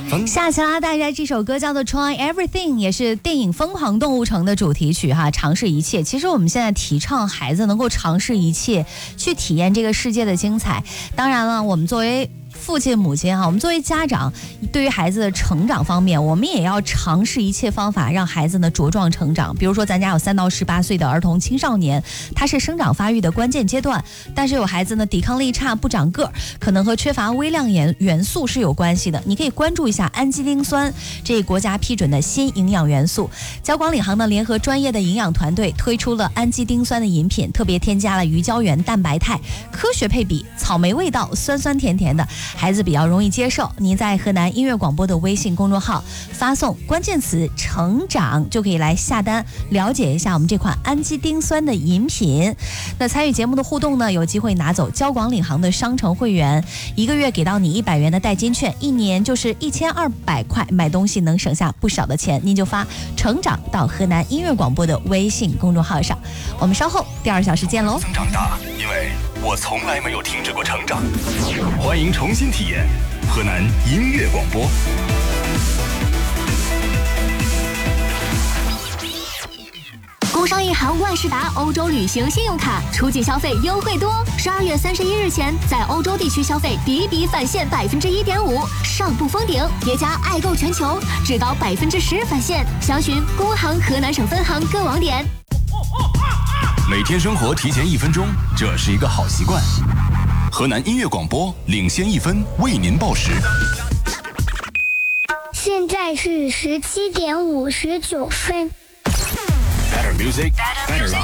下期啦，大家这首歌叫做 Try Everything， 也是电影《疯狂动物城》的主题曲哈，尝试一切。其实我们现在提倡孩子能够尝试一切，去体验这个世界的精彩。当然了，我们作为父亲母亲哈，我们作为家长，对于孩子的成长方面，我们也要尝试一切方法，让孩子呢茁壮成长。比如说，咱家有3到18岁的儿童青少年，他是生长发育的关键阶段，但是有孩子呢抵抗力差，不长个，可能和缺乏微量元素是有关系的。你可以关注一下氨基丁酸，这国家批准的新营养元素。交广领航呢联合专业的营养团队推出了氨基丁酸的饮品，特别添加了鱼胶原蛋白肽，科学配比，草莓味道，酸酸甜甜的。孩子比较容易接受，您在河南音乐广播的微信公众号发送关键词成长，就可以来下单了解一下我们这款氨基丁酸的饮品。那参与节目的互动呢，有机会拿走交广领航的商城会员，1个月给到你100元的代金券，1年就是1200块，买东西能省下不少的钱。您就发成长到河南音乐广播的微信公众号上。我们稍后第2小时见喽。 长大，因为我从来没有停止过成长。欢迎重新体验河南音乐广播。 工商银行万事达欧洲旅行信用卡出境消费优惠多，12月31日前在欧洲地区消费比比返现1.5%，上不封顶，叠加爱购全球，至高10%返现。详询工行河南省分行各网点。 每天生活提前1分钟，这是一个好习惯。河南音乐广播领先1分，为您报时。 现在是17点59分。 Better music, better life.